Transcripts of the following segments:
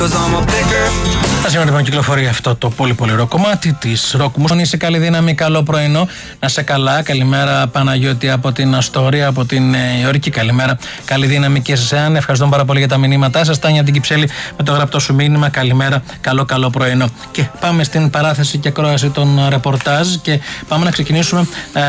Σήμερα λοιπόν κυκλοφορεί αυτό το πολύ πολύ ωραίο κομμάτι της ροκ μουσικής. Είσαι καλή δύναμη, καλό πρωινό, να σε καλά. Καλημέρα Παναγιώτη από την Αστόρια, από την Ιωρική. Καλημέρα, καλή δύναμη και σε εσένα. Ευχαριστώ πάρα πολύ για τα μηνύματά σας. Τάνια την Κυψέλη με το γραπτό σου μήνυμα. Καλημέρα, καλό πρωινό. Και πάμε στην παράθεση και ακρόαση των ρεπορτάζ και πάμε να ξεκινήσουμε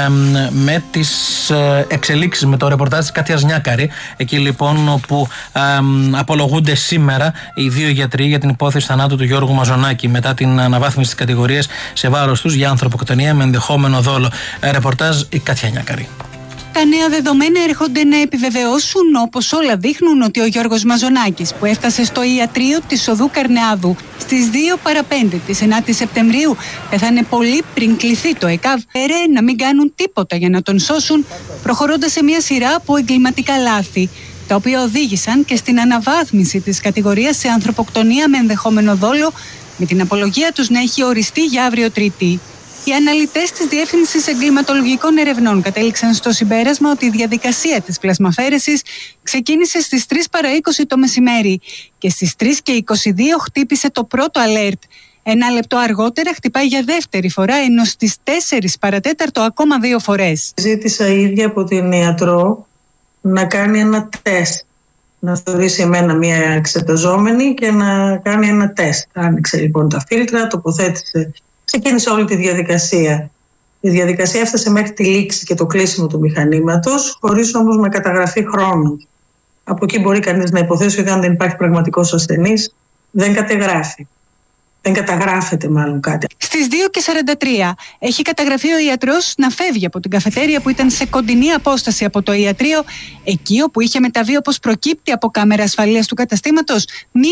με τις εξελίξεις, με το ρεπορτάζ της Κάτιας Νιάκαρη. Εκεί λοιπόν όπου απολογούνται σήμερα οι δύο γιατροί για την υπόθεση θανάτου του Γιώργου Μαζονάκη μετά την αναβάθμιση της κατηγορίας σε βάρος τους για ανθρωποκτονία με ενδεχόμενο δόλο. Ρεπορτάζ η Κάτια Νιάκαρη. Τα νέα δεδομένα έρχονται να επιβεβαιώσουν, όπως όλα δείχνουν, ότι ο Γιώργος Μαζονάκης, που έφτασε στο ιατρείο της οδού Καρνεάδου στις 2 παρά 5 της 9ης Σεπτεμβρίου, πέθανε πολύ πριν κληθεί το ΕΚΑΒ να μην κάνουν τίποτα για να τον σώσουν, προχωρώντας σε μια σειρά από εγκληματικά λάθη, τα οποία οδήγησαν και στην αναβάθμιση της κατηγορίας σε ανθρωποκτονία με ενδεχόμενο δόλο, με την απολογία τους να έχει οριστεί για αύριο Τρίτη. Οι αναλυτές της Διεύθυνσης Εγκληματολογικών Ερευνών κατέληξαν στο συμπέρασμα ότι η διαδικασία της πλασμαφαίρεσης ξεκίνησε στις 3 παρά 20 το μεσημέρι και στις 3 και 22 χτύπησε το πρώτο αλέρτ. Ένα λεπτό αργότερα χτυπάει για δεύτερη φορά, ενώ στις 4 παρατέταρτο ακόμα 2 φορές. Ζήτησα ίδια από την ιατρό να κάνει ένα τεστ, να θεωρήσει εμένα μια εξεταζόμενη και να κάνει ένα τεστ. Άνοιξε λοιπόν τα φίλτρα, τοποθέτησε, ξεκίνησε όλη τη διαδικασία. Η διαδικασία έφτασε μέχρι τη λήξη και το κλείσιμο του μηχανήματος, χωρίς όμως με καταγραφή χρόνου. Από εκεί μπορεί κανείς να υποθέσει ότι αν δεν υπάρχει πραγματικός ασθενής, δεν καταγράφει. Δεν καταγράφεται μάλλον κάτι. Στις 2:43 έχει καταγραφεί ο ιατρός να φεύγει από την καφετέρια που ήταν σε κοντινή απόσταση από το ιατρείο, εκεί όπου είχε μεταβεί, όπως προκύπτει από κάμερα ασφαλείας του καταστήματος,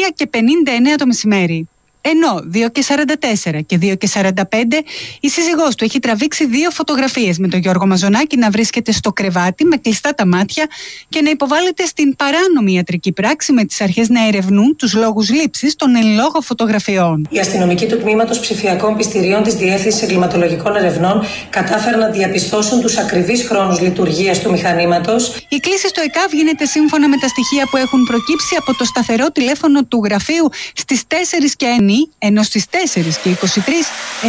1:59 το μεσημέρι. Ενώ 2:44 και 2:45 η σύζυγός του έχει τραβήξει 2 φωτογραφίες με τον Γιώργο Μαζονάκη να βρίσκεται στο κρεβάτι με κλειστά τα μάτια και να υποβάλλεται στην παράνομη ιατρική πράξη, με τις αρχές να ερευνούν τους λόγους λήψης των εν λόγω φωτογραφιών. Οι αστυνομικοί του Τμήματος Ψηφιακών Πιστηρίων της Διεύθυνσης Εγκληματολογικών Ερευνών κατάφεραν να διαπιστώσουν τους ακριβείς χρόνους λειτουργίας του μηχανήματος. Η κλήση στο ΕΚΑΒ γίνεται σύμφωνα με τα στοιχεία που έχουν προκύψει από το σταθερό τηλέφωνο του γραφείου στις 4:09, ενώ στις 4:23